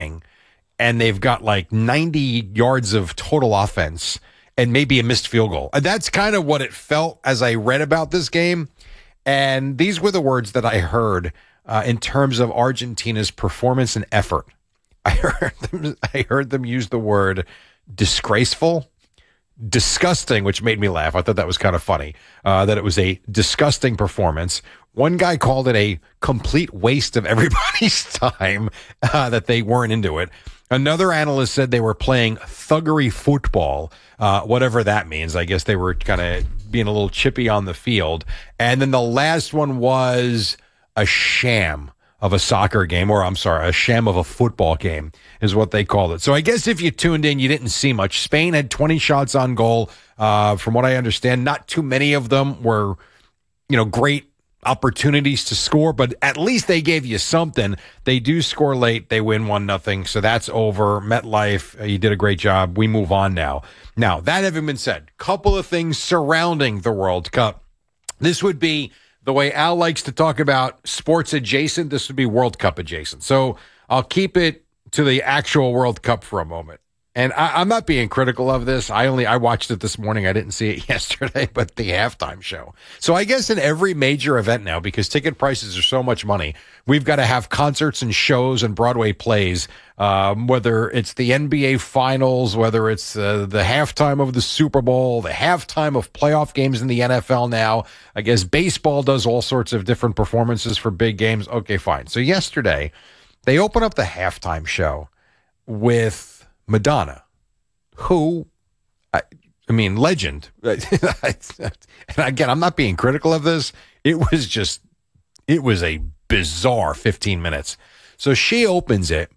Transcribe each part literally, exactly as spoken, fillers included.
and they've got like ninety yards of total offense and maybe a missed field goal. That's kind of what it felt as I read about this game. And these were the words that I heard uh, in terms of Argentina's performance and effort. I heard them, I heard them use the word disgraceful, disgusting, which made me laugh. I thought that was kind of funny, uh, that it was a disgusting performance. One guy called it a complete waste of everybody's time, uh, that they weren't into it. Another analyst said they were playing thuggery football, uh, whatever that means. I guess they were kind of being a little chippy on the field. And then the last one was a sham of a soccer game, or I'm sorry, a sham of a football game is what they called it. So I guess if you tuned in, you didn't see much. Spain had twenty shots on goal. Uh, from what I understand, not too many of them were, you know, great opportunities to score, but at least they gave you something. They do score late. They win one nothing. So that's over. MetLife, uh, you did a great job. We move on now. Now, that having been said, couple of things surrounding the World Cup. This would be the way Al likes to talk about sports adjacent. This would be World Cup adjacent. So I'll keep it to the actual World Cup for a moment. And I, I'm not being critical of this. I only I watched it this morning. I didn't see it yesterday, but the halftime show. So I guess in every major event now, because ticket prices are so much money, we've got to have concerts and shows and Broadway plays, um, whether it's the N B A Finals, whether it's uh, the halftime of the Super Bowl, the halftime of playoff games in the N F L now. I guess baseball does all sorts of different performances for big games. Okay, fine. So yesterday, they open up the halftime show with Madonna, who, I, I mean, legend. And again, I'm not being critical of this. It was just, it was a bizarre fifteen minutes. So she opens it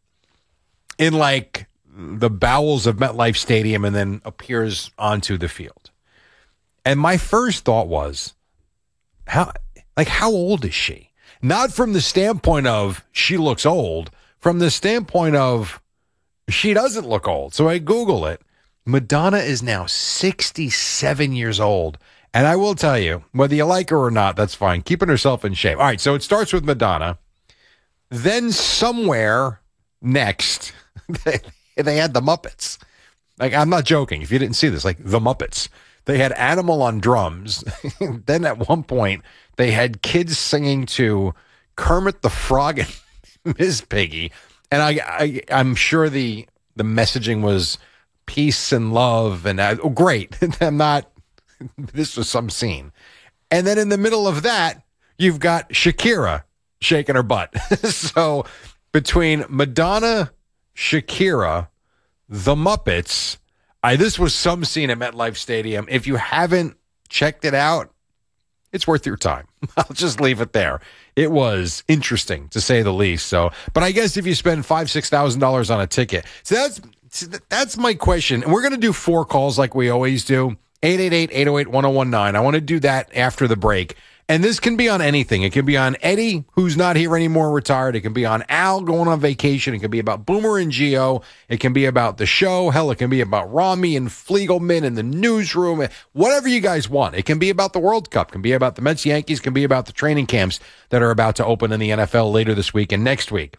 in like the bowels of MetLife Stadium and then appears onto the field. And my first thought was, how, like, how old is she? Not from the standpoint of she looks old, from the standpoint of she doesn't look old. So I Google it. Madonna is now sixty-seven years old. And I will tell you, whether you like her or not, that's fine. Keeping herself in shape. All right, so it starts with Madonna. Then somewhere next, they, they had the Muppets. Like, I'm not joking. If you didn't see this, like the Muppets. They had Animal on drums. Then at one point, they had kids singing to Kermit the Frog and Miss Piggy. And I, I, I'm sure the the messaging was peace and love. And I, oh, great. I'm not, this was some scene. And then in the middle of that, you've got Shakira shaking her butt. So between Madonna, Shakira, the Muppets, I, this was some scene at MetLife Stadium. If you haven't checked it out, it's worth your time. I'll just leave it there. It was interesting, to say the least. So, but I guess if you spend five, six thousand dollars on a ticket, so that's that's my question. And we're going to do four calls like we always do. eight eight eight, eight oh eight, one oh one nine. I want to do that after the break. And this can be on anything. It can be on Eddie, who's not here anymore, retired. It can be on Al going on vacation. It can be about Boomer and Gio. It can be about the show. Hell, it can be about Rami and Fliegelman in the newsroom. Whatever you guys want. It can be about the World Cup. It can be about the Mets, Yankees. It can be about the training camps that are about to open in the N F L later this week and next week.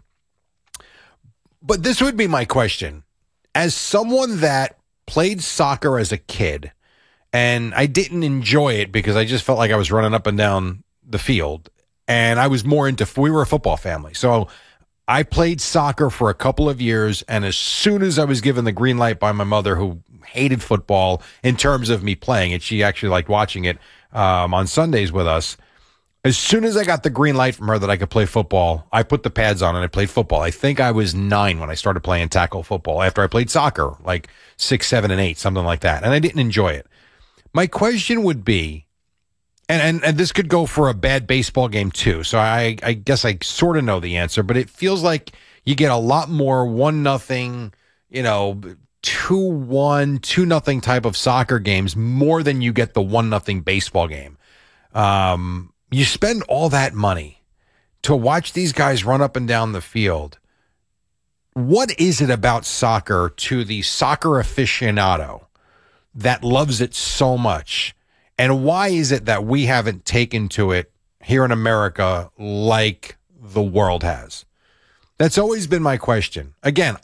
But this would be my question. As someone that played soccer as a kid, and I didn't enjoy it because I just felt like I was running up and down the field. And I was more into, we were a football family. So I played soccer for a couple of years. And as soon as I was given the green light by my mother, who hated football in terms of me playing it, she actually liked watching it um, on Sundays with us. As soon as I got the green light from her that I could play football, I put the pads on and I played football. I think I was nine when I started playing tackle football after I played soccer, like six, seven, and eight, something like that. And I didn't enjoy it. My question would be, and, and, and this could go for a bad baseball game too, so I, I guess I sort of know the answer, but it feels like you get a lot more one nothing, you know, two one, two nothing type of soccer games more than you get the one nothing baseball game. Um, you spend all that money to watch these guys run up and down the field. What is it about soccer to the soccer aficionado that loves it so much? And why is it that we haven't taken to it here in America like the world has? That's always been my question. Again,